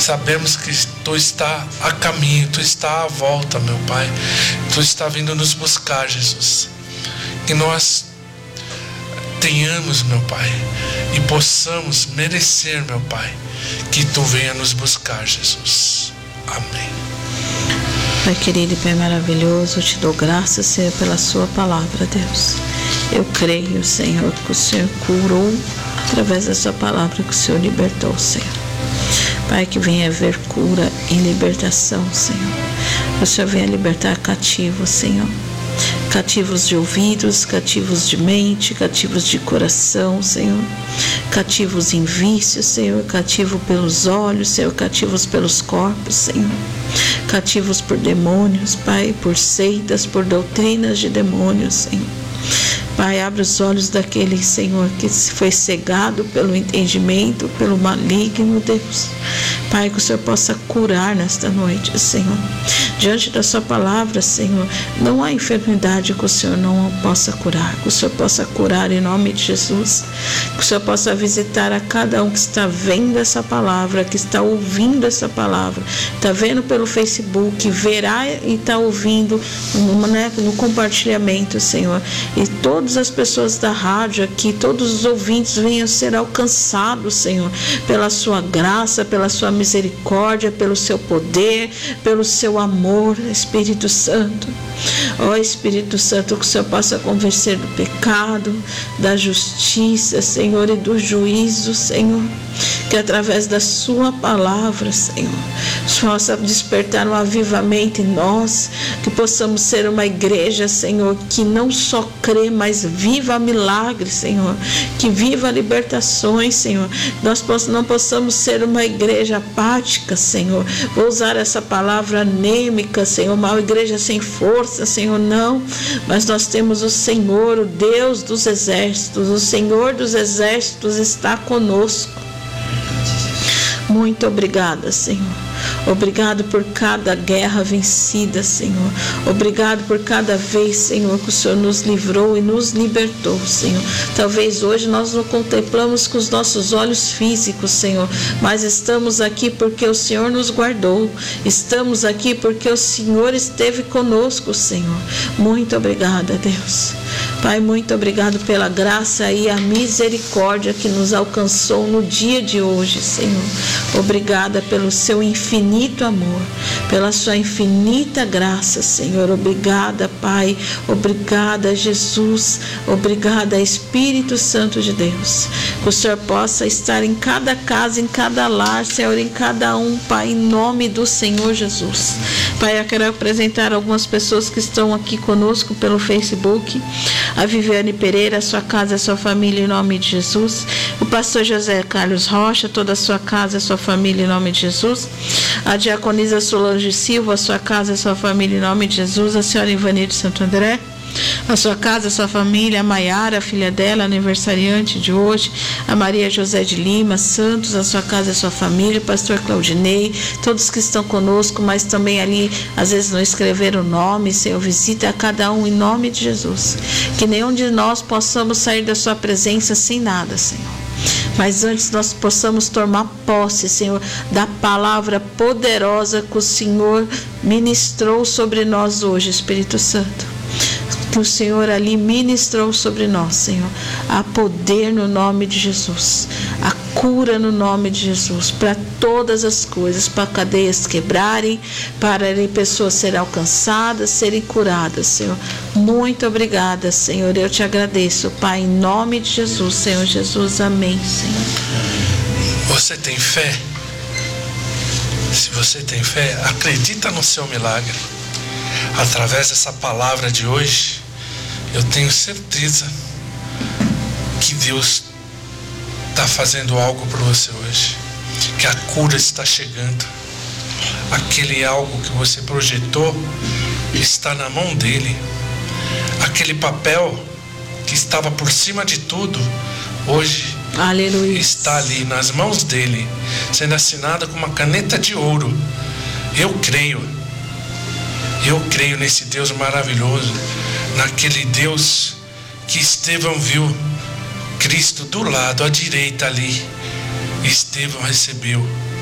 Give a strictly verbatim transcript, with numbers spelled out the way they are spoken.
Sabemos que Tu está a caminho, Tu está à volta, meu Pai. Tu está vindo nos buscar, Jesus. Que nós tenhamos, meu Pai, e possamos merecer, meu Pai, que Tu venha nos buscar, Jesus. Amém. Pai querido e Pai maravilhoso, eu te dou graças, Senhor, pela sua palavra, Deus. Eu creio, Senhor, que o Senhor curou através da sua palavra, que o Senhor libertou, Senhor. Pai, que venha haver cura e libertação, Senhor. Que o Senhor venha libertar cativos, Senhor. Cativos de ouvidos, cativos de mente, cativos de coração, Senhor. Cativos em vícios, Senhor. Cativo pelos olhos, Senhor. Cativos pelos corpos, Senhor. Cativos por demônios, Pai, por seitas, por doutrinas de demônios, Senhor. Pai, abre os olhos daquele, Senhor, que foi cegado pelo entendimento, pelo maligno, Deus. Pai, que o Senhor possa curar nesta noite, Senhor. Diante da sua palavra, Senhor, não há enfermidade que o Senhor não possa curar. Que o Senhor possa curar em nome de Jesus. Que o Senhor possa visitar a cada um que está vendo essa palavra, que está ouvindo essa palavra, está vendo pelo Facebook, verá e está ouvindo no, né, no compartilhamento, Senhor. E todas as pessoas da rádio aqui, todos os ouvintes venham ser alcançados, Senhor, pela sua graça, pela sua misericórdia, pelo seu poder, pelo seu amor, Espírito Santo. Ó Espírito Santo, que o Senhor possa convencer do pecado, da justiça, Senhor, e do juízo, Senhor. Que através da sua palavra, Senhor, possa despertar um avivamento em nós, que possamos ser uma igreja, Senhor, que não só crê, mas viva milagres, Senhor, que viva libertações, Senhor. Nós não possamos ser uma igreja apática, Senhor. Vou usar essa palavra anêmica, Senhor, uma igreja sem força, Senhor, não. Mas nós temos o Senhor, o Deus dos exércitos, o Senhor dos exércitos está conosco. Muito obrigada, Senhor. Obrigado por cada guerra vencida, Senhor. Obrigado por cada vez, Senhor, que o Senhor nos livrou e nos libertou, Senhor. Talvez hoje nós não contemplamos com os nossos olhos físicos, Senhor, mas estamos aqui porque o Senhor nos guardou. Estamos aqui porque o Senhor esteve conosco, Senhor. Muito obrigada, Deus. Pai, muito obrigado pela graça e a misericórdia que nos alcançou no dia de hoje, Senhor. Obrigada pelo seu infinito amor, pela sua infinita graça, Senhor. Obrigada, Pai. Obrigada, Jesus. Obrigada, Espírito Santo de Deus. Que o Senhor possa estar em cada casa, em cada lar, Senhor, em cada um, Pai, em nome do Senhor Jesus. Pai, eu quero apresentar algumas pessoas que estão aqui conosco pelo Facebook. A Viviane Pereira, a sua casa, a sua família, em nome de Jesus. O pastor José Carlos Rocha, toda a sua casa, a sua família, em nome de Jesus. A diaconisa Solange Silva, a sua casa, a sua família, em nome de Jesus. A senhora Ivani de Santo André, a sua casa, a sua família. A Maiara, a filha dela, aniversariante de hoje. A Maria José de Lima Santos, a sua casa, a sua família. O pastor Claudinei, todos que estão conosco, mas também ali às vezes não escreveram o nome. Senhor, visita a cada um em nome de Jesus. Que nenhum de nós possamos sair da sua presença sem nada, Senhor. Mas antes nós possamos tomar posse, Senhor, da palavra poderosa que o Senhor ministrou sobre nós hoje, Espírito Santo. Que o Senhor ali ministrou sobre nós, Senhor. Há poder no nome de Jesus. A cura no nome de Jesus. Para todas as coisas. Para cadeias quebrarem. Para pessoas serem alcançadas, serem curadas, Senhor. Muito obrigada, Senhor. Eu te agradeço, Pai, em nome de Jesus, Senhor Jesus. Amém, Senhor. Você tem fé? Se você tem fé, acredita no seu milagre. Através dessa palavra de hoje, eu tenho certeza que Deus está fazendo algo para você hoje, que a cura está chegando. Aquele algo que você projetou está na mão dele. Aquele papel que estava por cima de tudo, hoje Aleluia. Está ali nas mãos dele, sendo assinado com uma caneta de ouro. Eu creio. Eu creio nesse Deus maravilhoso, naquele Deus que Estevão viu Cristo do lado, à direita ali. Estevão recebeu